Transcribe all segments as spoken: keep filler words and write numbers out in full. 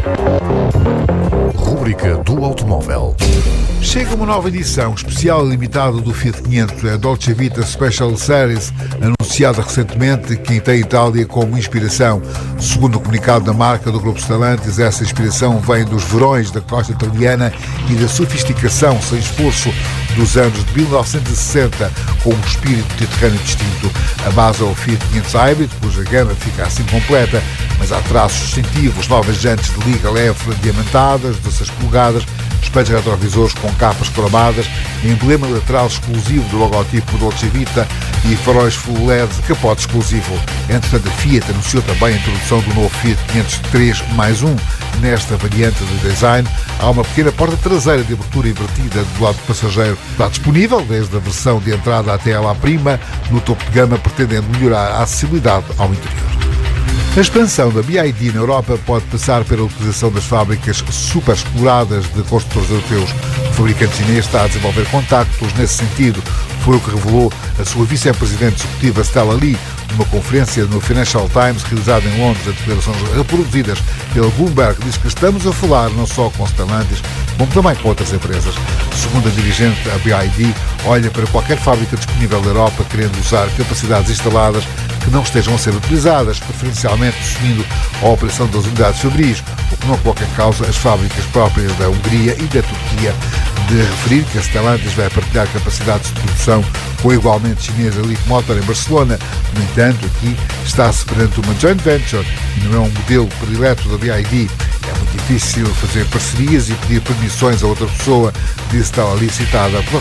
Rúbrica do automóvel. Chega uma nova edição especial e limitada do Fiat quinhentos, a Dolce Vita Special Series, anunciada recentemente, que tem Itália como inspiração. Segundo o comunicado da marca do Grupo Stellantis, essa inspiração vem dos verões da costa italiana e da sofisticação sem esforço dos anos de mil novecentos e sessenta, com um espírito mediterrâneo distinto. A base é o Fiat quinhentos Hybrid, cuja gama fica assim completa, mas há traços distintivos, novas jantes de liga leve diamantadas, dezasseis polegadas, espelhos retrovisores com capas cromadas, emblema lateral exclusivo do logotipo Dolce Vita e faróis full L E D, capote exclusivo. Entretanto, a Fiat anunciou também a introdução do novo Fiat quinhentos três mais um. Nesta variante de design, há uma pequena porta traseira de abertura invertida do lado do passageiro. Está disponível desde a versão de entrada até a La Prima, no topo de gama, pretendendo melhorar a acessibilidade ao interior. A expansão da B Y D na Europa pode passar pela utilização das fábricas super exploradas de construtores europeus. O fabricante chinês está a desenvolver contactos nesse sentido. Foi o que revelou a sua vice-presidente executiva Stella Li numa conferência no Financial Times realizada em Londres. As declarações reproduzidas pelo Bloomberg diz que estamos a falar não só com Stellantis, como também com outras empresas. Segundo a dirigente, a B Y D olha para qualquer fábrica disponível na Europa querendo usar capacidades instaladas que não estejam a ser utilizadas, preferencialmente assumindo a operação das unidades fabris, o que não coloca em causa as fábricas próprias da Hungria e da Turquia. De referir que a Stellantis vai partilhar capacidades de produção com a igualmente chinesa Leapmotor em Barcelona. No entanto, aqui está-se perante uma joint venture e não é um modelo predileto da B Y D. É muito difícil fazer parcerias e pedir permissões a outra pessoa, disse tal ali citada pela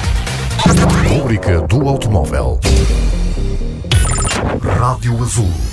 Reuters. Rúbrica do automóvel. Rádio Azul.